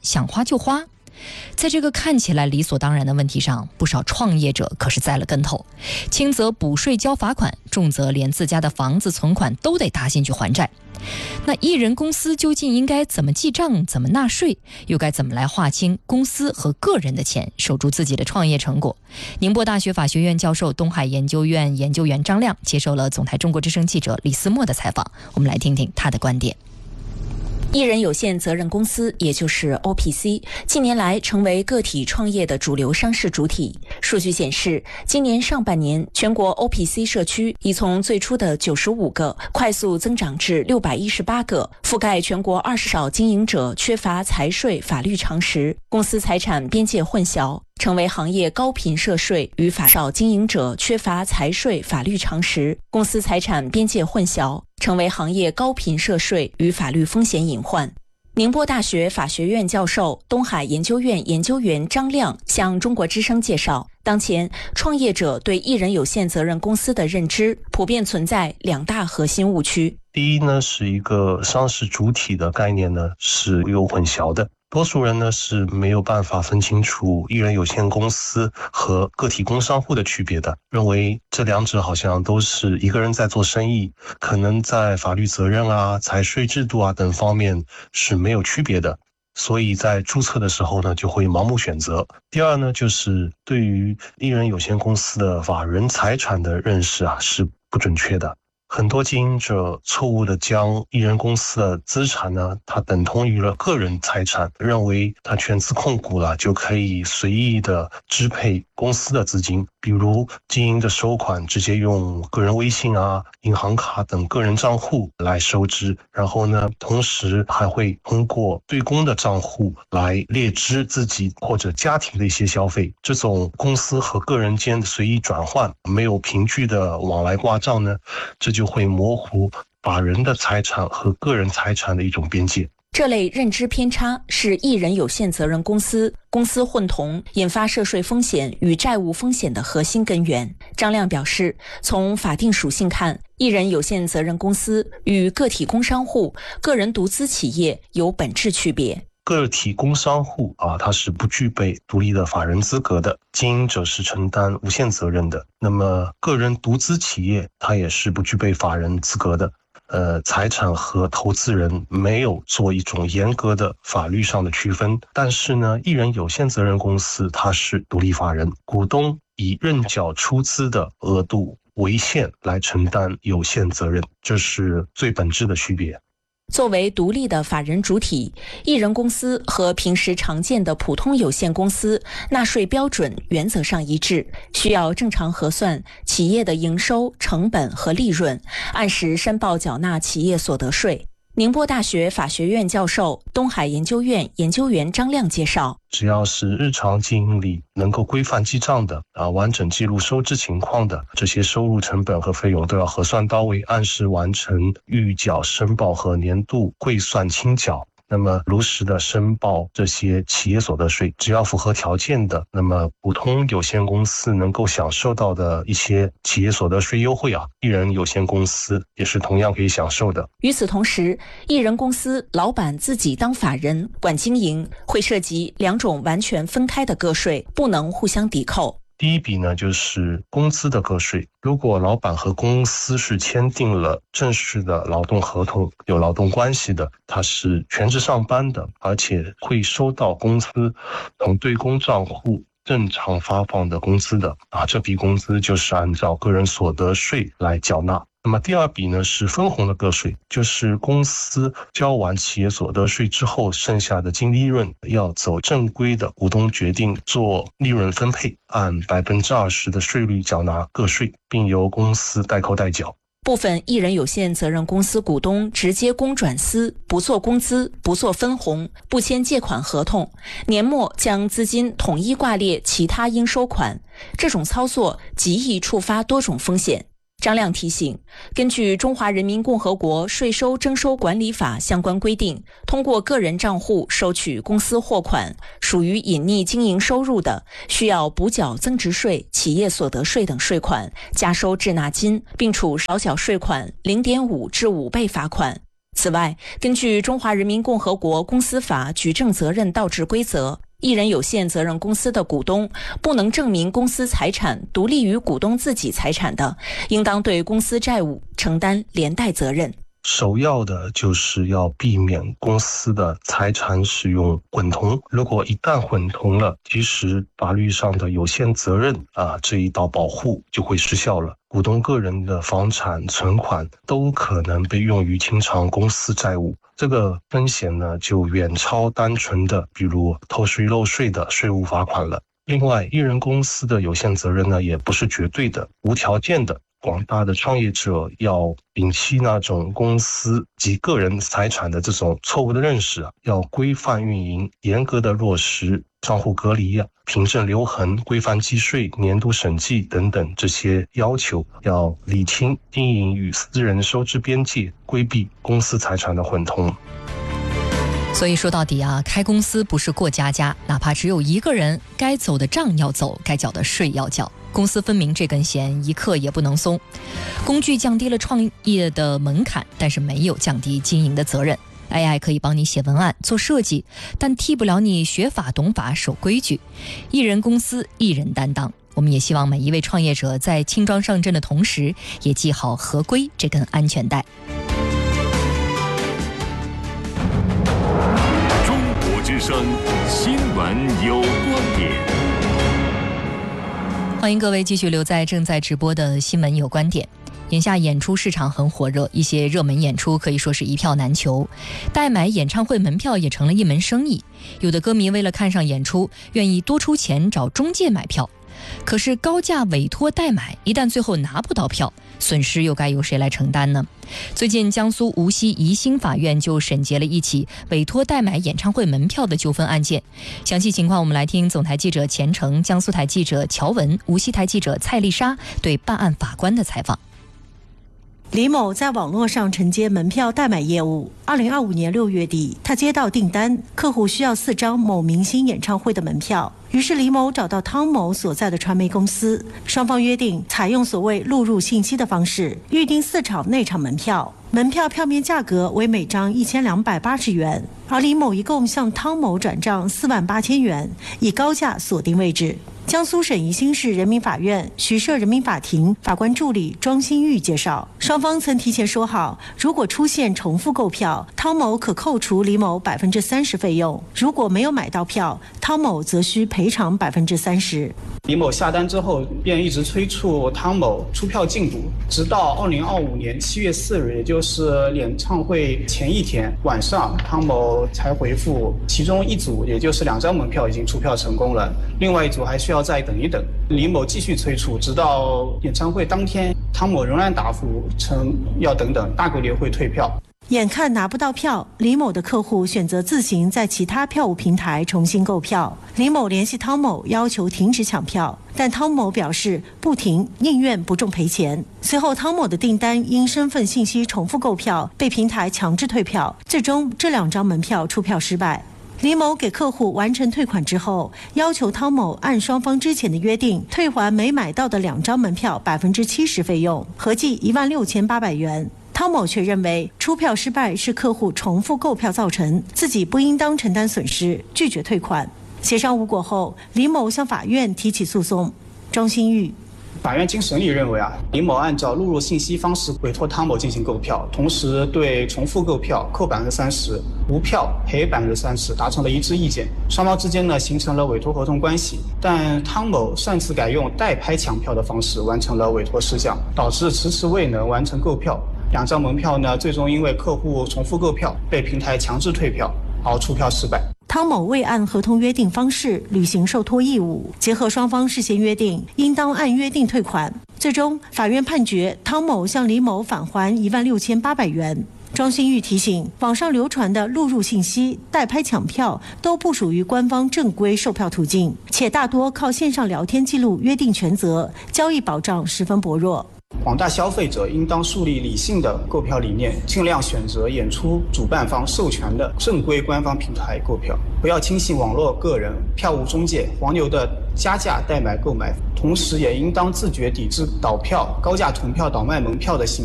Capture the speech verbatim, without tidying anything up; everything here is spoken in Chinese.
想花就花。在这个看起来理所当然的问题上，不少创业者可是栽了跟头，轻则补税交罚款，重则连自家的房子存款都得搭进去还债。那艺人公司究竟应该怎么记账，怎么纳税，又该怎么来划清公司和个人的钱，守住自己的创业成果？宁波大学法学院教授、东海研究院研究员张亮接受了总台中国之声记者李思墨的采访，我们来听听他的观点。 艺人有限责任公司，也就是 O P C， 近年来成为个体创业的主流商事主体。数据显示，今年上半年，全国 O P C 社区已从最初的九十五个快速增长至六百一十八个，覆盖全国二十少经营者缺乏财税法律常识，公司财产边界混淆，成为行业高频涉税与法少经营者缺乏财税法律常识，公司财产边界混淆，成为行业高频涉税与法律风险隐患。宁波大学法学院教授、东海研究院研究员张亮向中国之声介绍，当前创业者对艺人有限责任公司的认知普遍存在两大核心误区。 第一呢，是一个商事主体的概念呢是有混淆的。多数人呢是没有办法分清楚艺人有限公司和个体工商户的区别的，认为这两者好像都是一个人在做生意，可能在法律责任啊、财税制度啊等方面是没有区别的，所以在注册的时候呢就会盲目选择。第二呢，就是对于艺人有限公司的法人财产的认识啊是不准确的。很多经营者错误地将艺人公司的资产呢，它等同于了个人财产，认为它全资控股了就可以随意的支配公司的资金，比如经营的收款直接用个人微信啊、银行卡等个人账户来收支，然后呢，同时还会通过对公的账户来列支自己或者家庭的一些消费。这种公司和个人间的随意转换，没有凭据的往来挂账呢，这就会模糊法人的财产和个人财产的一种边界。 这类认知偏差是艺人有限责任公司公司混同引发涉税风险与债务风险的核心根源。张亮表示，从法定属性看，艺人有限责任公司与个体工商户、个人独资企业有本质区别。 个体工商户啊，它是不具备独立的法人资格的，经营者是承担无限责任的。那么个人独资企业，它也是不具备法人资格的。呃，财产和投资人没有做一种严格的法律上的区分。但是呢，艺人有限责任公司它是独立法人，股东以认缴出资的额度为限来承担有限责任，这是最本质的区别。 作为独立的法人主体，艺人公司和平时常见的普通有限公司纳税标准原则上一致，需要正常核算企业的营收、成本和利润，按时申报缴纳企业所得税。宁波大学法学院教授、东海研究院研究员张亮介绍， 只要是日常经营里能够规范记账的啊，完整记录收支情况的，这些收入、成本和费用都要核算到位，按时完成预缴申报和年度汇算清缴。那么如实的申报这些企业所得税，只要符合条件的，那么普通有限公司能够享受到的一些企业所得税优惠啊，艺人有限公司也是同样可以享受的。 与此同时，艺人公司老板自己当法人管经营，会涉及两种完全分开的个税，不能互相抵扣。 第一笔呢，就是工资的个税。如果老板和公司是签订了正式的劳动合同，有劳动关系的，他是全职上班的，而且会收到公司从对公账户正常发放的工资的啊，这笔工资就是按照个人所得税来缴纳。那么第二笔呢是分红的个税，就是公司交完企业所得税之后，剩下的净利润要走正规的股东决定做利润分配，按百分之二十的税率缴纳个税，并由公司代扣代缴。 部分艺人有限责任公司股东直接公转私，不做工资，不做分红，不签借款合同，年末将资金统一挂列其他应收款，这种操作极易触发多种风险。张亮提醒，根据《中华人民共和国税收征收管理法》相关规定，通过个人账户收取公司货款，属于隐匿经营收入的，需要补缴增值税、企业所得税等税款，加收滞纳金，并处少缴税款 零点五 至五倍罚款。 此外，根据《中华人民共和国公司法》举证责任倒置规则，一人有限责任公司的股东不能证明公司财产独立于股东自己财产的，应当对公司债务承担连带责任。 首要的就是要避免公司的财产使用混同，如果一旦混同了，其实法律上的有限责任啊这一道保护就会失效了，股东个人的房产存款都可能被用于清偿公司债务，这个风险呢就远超单纯的比如偷税漏税的税务罚款了。另外，一人公司的有限责任呢也不是绝对的、无条件的，广大的创业者要摒弃那种公司及个人财产的这种错误的认识啊，要规范运营，严格的落实账户隔离啊、凭证留痕、规范计税、年度审计等等这些要求，要理清经营与私人收支边界，规避公司财产的混同。 所以说到底啊，开公司不是过家家，哪怕只有一个人，该走的账要走，该缴的税要缴，公私分明这根弦一刻也不能松。工具降低了创业的门槛，但是没有降低经营的责任。A I 可以帮你写文案、做设计，但替不了你学法、懂法、守规矩。一人公司，一人担当。我们也希望每一位创业者在轻装上阵的同时，也系好合规这根安全带。 之声新闻有观点， 欢迎各位继续留在正在直播的新闻有观点。眼下演出市场很火热，一些热门演出可以说是一票难求，代买演唱会门票也成了一门生意。有的歌迷为了看上演出，愿意多出钱找中介买票，可是高价委托代买，一旦最后拿不到票，损失又该由谁来承担呢？最近江苏无锡宜兴法院就审结了一起委托代买演唱会门票的纠纷案件。详细情况我们来听总台记者钱程、江苏台记者乔文、无锡台记者蔡丽莎对办案法官的采访。 李某在网络上承接门票代买业务。二零二五年六月底，他接到订单，客户需要四张某明星演唱会的门票。于是李某找到汤某所在的传媒公司，双方约定采用所谓录入信息的方式，预定四场内场门票。门票票面价格为每张一千两百八十元，而李某一共向汤某转账四万八千元，以高价锁定位置。江苏省宜兴市人民法院徐社人民法庭法官助理庄新玉介绍，双方曾提前说好，如果出现重复购票，汤某可扣除李某百分之三十费用；如果没有买到票，汤某则需赔偿百分之三十。 李某下单之后便一直催促汤某出票进度，直到二零二五年七月四日，也就是演唱会前一天晚上，汤某才回复，其中一组也就是两张门票已经出票成功了，另外一组还需要再等一等。李某继续催促，直到演唱会当天，汤某仍然答复称要等等，大概率会退票。 眼看拿不到票，李某的客户选择自行在其他票务平台重新购票。李某联系汤某要求停止抢票，但汤某表示不停，宁愿不重赔钱。随后汤某的订单因身份信息重复购票被平台强制退票，最终这两张门票出票失败。李某给客户完成退款之后，要求汤某按双方之前的约定退还没买到的两张门票百分之七十费用，合计一万六千八百元。汤某却认为出票失败是客户重复购票造成，自己不应当承担损失，拒绝退款。协商无果后，李某向法院提起诉讼。庄新玉。 法院经审理认为啊，李某按照录入信息方式委托汤某进行购票，同时对重复购票扣百分之三十，无票赔百分之三十，达成了一致意见。双方之间呢形成了委托合同关系，但汤某擅自改用代拍抢票的方式完成了委托事项，导致迟迟未能完成购票。两张门票呢，最终因为客户重复购票被平台强制退票，而出票失败。 汤某未按合同约定方式履行受托义务，结合双方事先约定，应当按约定退款。最终，法院判决汤某向李某返还一万六千八百元。庄新玉提醒，网上流传的录入信息、代拍抢票都不属于官方正规售票途径，且大多靠线上聊天记录约定权责，交易保障十分薄弱。 广大消费者应当树立理性的购票理念，尽量选择演出主办方授权的正规官方平台购票，不要轻信网络个人、票务中介、黄牛的加价代买购买，同时也应当自觉抵制倒票、高价囤票、倒卖门票的行为。